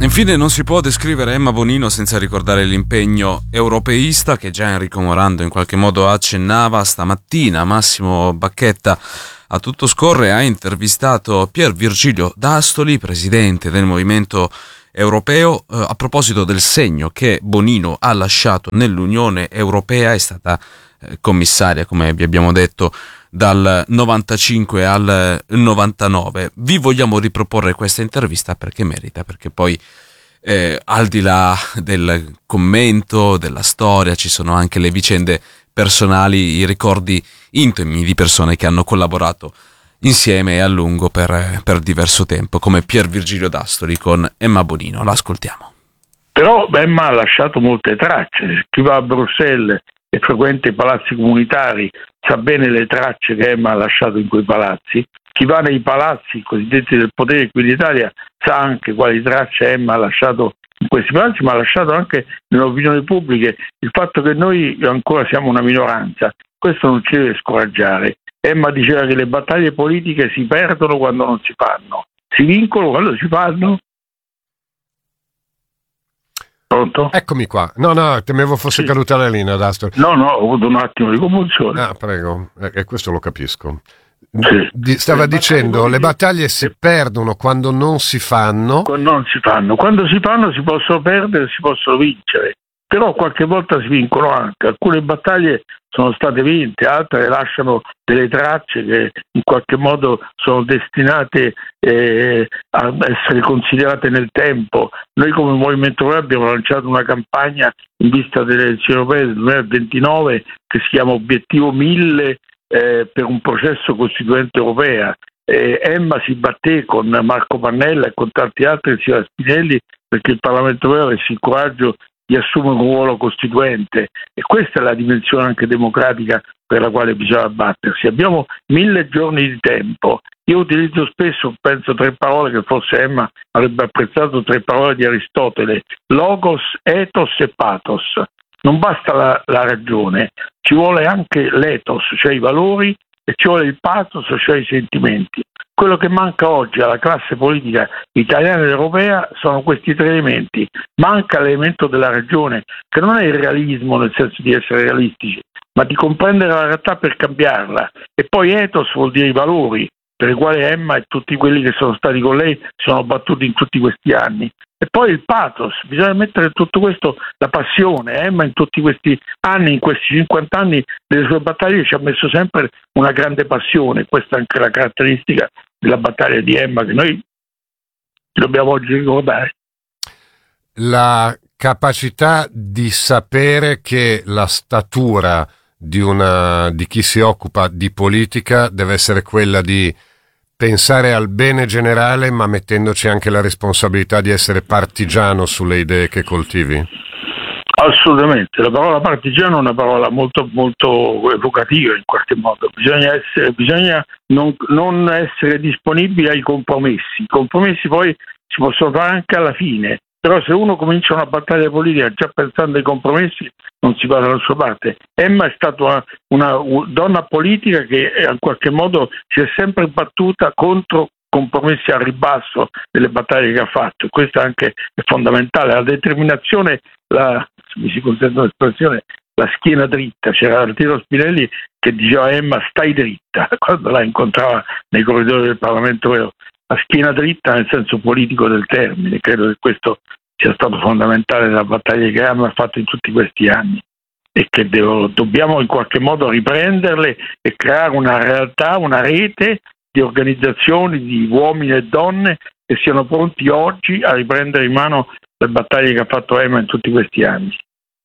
Infine non si può descrivere Emma Bonino senza ricordare l'impegno europeista che già Enrico Morando in qualche modo accennava stamattina. Massimo Bacchetta, a tutto scorre, ha intervistato Pier Virgilio D'Astoli, presidente del Movimento Europeo, a proposito del segno che Bonino ha lasciato nell'Unione Europea. È stata commissaria, come vi abbiamo detto, dal 95 al 99. Vi vogliamo riproporre questa intervista perché merita, perché poi al di là del commento, della storia, ci sono anche le vicende personali, i ricordi intimi di persone che hanno collaborato insieme e a lungo per diverso tempo, come Pier Virgilio D'Astoli con Emma Bonino. L'ascoltiamo. Però Emma ha lasciato molte tracce. Chi va a Bruxelles e frequenta i palazzi comunitari sa bene le tracce che Emma ha lasciato in quei palazzi. Chi va nei palazzi cosiddetti del potere qui in Italia sa anche quali tracce Emma ha lasciato in questi palazzi, ma ha lasciato anche nell'opinione pubblica il fatto che noi ancora siamo una minoranza. Questo non ci deve scoraggiare. Emma diceva che le battaglie politiche si perdono quando non si fanno, si vincono quando si fanno. Pronto? Eccomi qua. No, temevo fosse caduta la linea, D'Astoli. No, ho avuto un attimo di commozione. Ah, prego, e questo lo capisco. Sì. Stava dicendo, le battaglie si perdono quando non si fanno. Quando si fanno si possono perdere, si possono vincere, però qualche volta si vincono anche. Alcune battaglie sono state vinte, altre lasciano delle tracce che in qualche modo sono destinate a essere considerate nel tempo. Noi come Movimento Europeo abbiamo lanciato una campagna in vista delle elezioni europee del 2029 che si chiama Obiettivo 1000 per un processo costituente europea. Emma si batté con Marco Pannella e con tanti altri, sia Spinelli, perché il Parlamento europeo avesse il coraggio di assumere un ruolo costituente, e questa è la dimensione anche democratica per la quale bisogna battersi. Abbiamo 1000 giorni di tempo. Io utilizzo spesso, penso, 3 parole che forse Emma avrebbe apprezzato, 3 parole di Aristotele: logos, ethos e pathos. Non basta la ragione, ci vuole anche l'ethos, cioè i valori, e ci vuole il pathos, cioè i sentimenti. Quello che manca oggi alla classe politica italiana ed europea sono questi 3 elementi. Manca l'elemento della ragione, che non è il realismo nel senso di essere realistici, ma di comprendere la realtà per cambiarla. E poi ethos vuol dire i valori, per i quali Emma e tutti quelli che sono stati con lei sono battuti in tutti questi anni. E poi il pathos, bisogna mettere in tutto questo la passione. Emma in tutti questi anni, in questi 50 anni delle sue battaglie, ci ha messo sempre una grande passione. Questa è anche la caratteristica della battaglia di Emma che noi dobbiamo oggi ricordare. La capacità di sapere che la statura di chi si occupa di politica deve essere quella di pensare al bene generale, ma mettendoci anche la responsabilità di essere partigiano sulle idee che coltivi. Assolutamente, la parola partigiano è una parola molto molto evocativa in qualche modo. Bisogna non essere disponibili ai compromessi. I compromessi poi si possono fare anche alla fine, però se uno comincia una battaglia politica già pensando ai compromessi non si va dalla sua parte. Emma è stata una donna politica che in qualche modo si è sempre battuta contro compromessi al ribasso delle battaglie che ha fatto. Questo anche è fondamentale. La determinazione, mi si consente l'espressione, la schiena dritta. C'era Arturo Spinelli che diceva a Emma stai dritta quando la incontrava nei corridoi del Parlamento europeo. La schiena dritta nel senso politico del termine. Credo che questo sia stato fondamentale nella battaglia che Emma ha fatto in tutti questi anni, e che dobbiamo in qualche modo riprenderle e creare una realtà, una rete di organizzazioni, di uomini e donne che siano pronti oggi a riprendere in mano le battaglie che ha fatto Emma in tutti questi anni.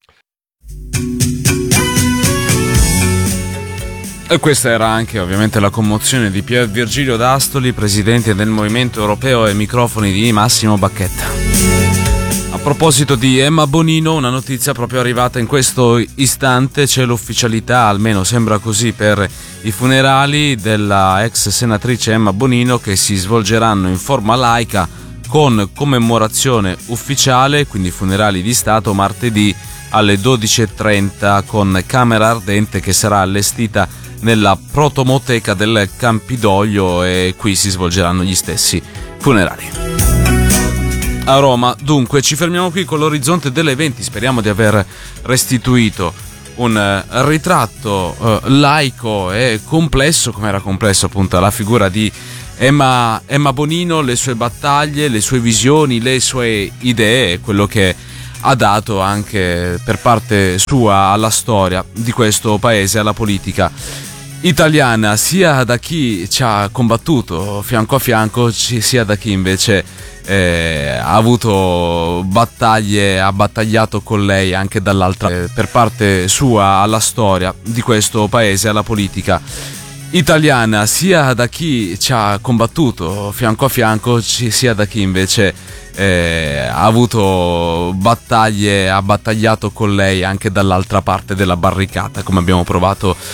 E questa era anche ovviamente la commozione di Pier Virgilio D'Astoli, presidente del Movimento Europeo, ai microfoni di Massimo Bacchetta. A proposito di Emma Bonino, una notizia proprio arrivata in questo istante: c'è l'ufficialità, almeno sembra così, per i funerali della ex senatrice Emma Bonino, che si svolgeranno in forma laica con commemorazione ufficiale, quindi funerali di Stato, martedì alle 12:30 con camera ardente che sarà allestita nella protomoteca del Campidoglio, e qui si svolgeranno gli stessi funerali. a Roma. Dunque ci fermiamo qui con l'orizzonte delle 20, speriamo di aver restituito un ritratto laico e complesso, come era complesso appunto la figura di Emma Bonino, le sue battaglie, le sue visioni, le sue idee, quello che ha dato anche per parte sua alla storia di questo paese, alla politica italiana, sia da chi ci ha combattuto fianco a fianco, sia da chi invece ha avuto battaglie, ha battagliato con lei anche dall'altra per parte sua alla storia di questo paese, alla politica italiana, sia da chi ci ha combattuto fianco a fianco, sia da chi invece ha avuto battaglie, ha battagliato con lei anche dall'altra parte della barricata, come abbiamo provato